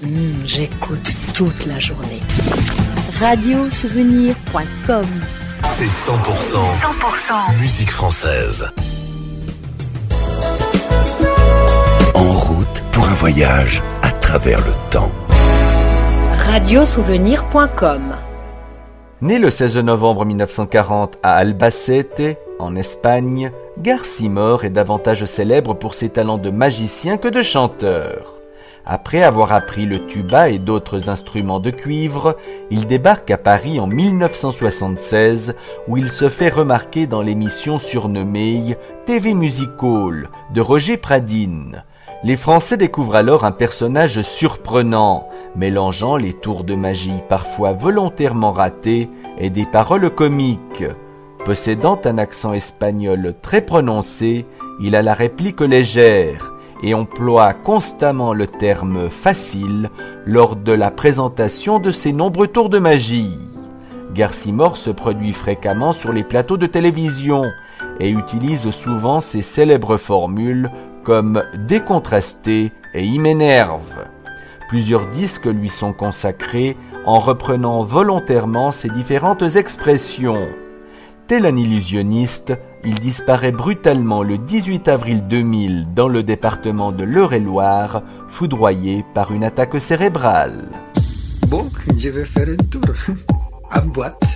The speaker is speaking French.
J'écoute toute la journée. Radiosouvenir.com. C'est 100% musique française. En route pour un voyage à travers le temps. Radiosouvenir.com. Né le 16 novembre 1940 à Albacete, en Espagne, Garcimore est davantage célèbre pour ses talents de magicien que de chanteur. Après avoir appris le tuba et d'autres instruments de cuivre, il débarque à Paris en 1976 où il se fait remarquer dans l'émission surnommée TV Music Hall de Roger Pradine. Les Français découvrent alors un personnage surprenant, mélangeant les tours de magie parfois volontairement ratés et des paroles comiques. Possédant un accent espagnol très prononcé, il a la réplique légère et emploie constamment le terme « facile » lors de la présentation de ses nombreux tours de magie. Garcimore se produit fréquemment sur les plateaux de télévision et utilise souvent ses célèbres formules comme « décontrasté » et « il m'énerve ». Plusieurs disques lui sont consacrés en reprenant volontairement ses différentes expressions. Tel un illusionniste, il disparaît brutalement le 18 avril 2000 dans le département de l'Eure-et-Loire, foudroyé par une attaque cérébrale. Bon, je vais faire un tour en boîte.